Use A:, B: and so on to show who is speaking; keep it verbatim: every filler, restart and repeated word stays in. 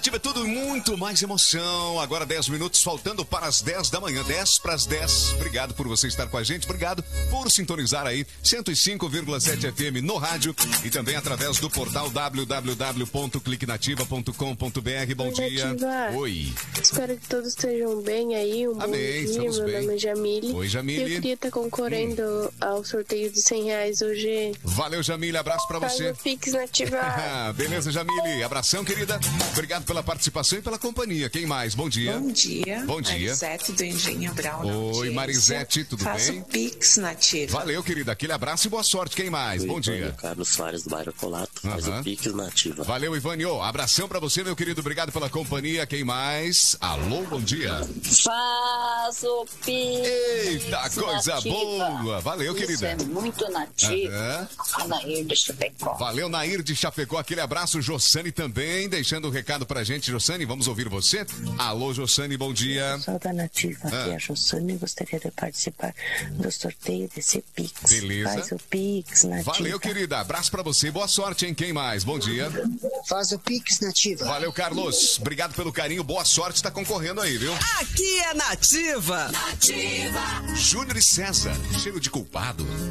A: Nativa é tudo e muito mais emoção. Agora dez minutos faltando para as dez da manhã. dez para as dez. Obrigado por você estar com a gente. Obrigado por sintonizar aí cento e cinco vírgula sete F M no rádio e também através do portal w w w ponto clique nativa ponto com ponto b r. Bom
B: Oi,
A: dia.
B: Nativa.
A: Oi.
B: Espero que todos estejam bem aí. Um
A: Amém,
B: bom dia.
A: estamos
B: Meu
A: bem.
B: nome é Jamile.
A: Oi, Jamile.
B: E eu queria estar concorrendo hum. ao sorteio de cem reais hoje.
A: Valeu, Jamile. Abraço pra
B: Faz
A: você.
B: o Pix Nativa.
A: Beleza, Jamile. Abração, querida. Obrigado pela participação e pela companhia. Quem mais? Bom dia.
C: Bom dia.
A: Bom dia.
C: Marisete do Engenho Brown.
A: Oi, Marisete, tudo
C: Faço
A: bem?
C: Faço Pix Nativa.
A: Valeu, querida. Aquele abraço e boa sorte. Quem mais?
D: Oi,
A: Bom dia.
D: Ivânio Carlos Soares do bairro Colato. Faz
A: Uhum.
D: o Pix Nativa.
A: Valeu, Ivânio. Abração pra você, meu querido. Obrigado pela companhia. Quem mais? Alô, bom dia.
E: Faz o Pix.
A: Eita, coisa
E: Nativa.
A: boa. Valeu,
E: Isso
A: querida.
E: é muito nativo.
A: Uhum.
E: A Nair de Chapecó.
A: Valeu, Nair de Chapecó. Aquele abraço. Jossane também, deixando o um recado pra gente. Jossane, vamos ouvir você? Alô, Jossane, bom dia.
F: Pessoal da Nativa, aqui
A: Ah.
F: é a Jossane. Gostaria de participar do sorteio desse Pix.
A: Beleza.
F: Faz o Pix Nativa.
A: Valeu, querida. Abraço pra você. Boa sorte, hein? Quem mais? Bom dia.
G: Faz o Pix Nativa.
A: Valeu, Carlos. Obrigado pelo carinho. Boa sorte. Tá concorrendo aí, viu?
H: Aqui é Nativa.
A: Júnior e César. Cheiro de culpado.